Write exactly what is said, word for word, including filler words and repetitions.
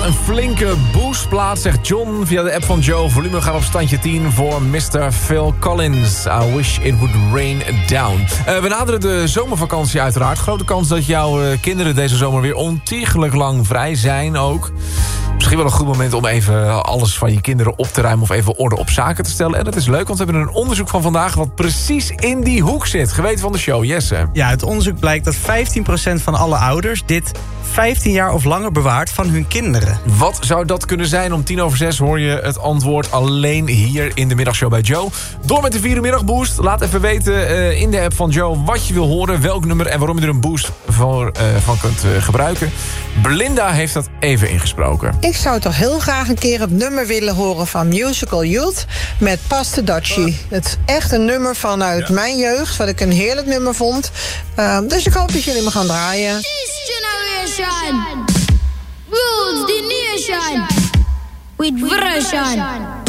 een flinke boostplaat, zegt John via de app van Joe. Volume gaat op standje tien voor mister Phil Collins. I wish it would rain down. Uh, we naderen de zomervakantie uiteraard. Grote kans dat jouw uh, kinderen deze zomer weer ontiegelijk lang vrij zijn ook. Misschien wel een goed moment om even alles van je kinderen op te ruimen... of even orde op zaken te stellen. En dat is leuk, want we hebben een onderzoek van vandaag... wat precies in die hoek zit. Geweten van de show, Jesse. Ja, uit onderzoek blijkt dat vijftien procent van alle ouders... dit vijftien jaar of langer bewaart van hun kinderen. Wat zou dat kunnen zijn? Om tien over zes hoor je het antwoord alleen hier in de middagshow bij Joe. Door met de vierde middagboost. Laat even weten uh, in de app van Joe wat je wil horen... welk nummer en waarom je er een boost voor, uh, van kunt uh, gebruiken. Belinda heeft dat even ingesproken. Ik zou toch heel graag een keer het nummer willen horen van Musical Youth met Pastedaci. Het is echt een nummer vanuit ja. mijn jeugd, wat ik een heerlijk nummer vond. Uh, dus ik hoop dat jullie me gaan draaien. This generation rules the nation with version.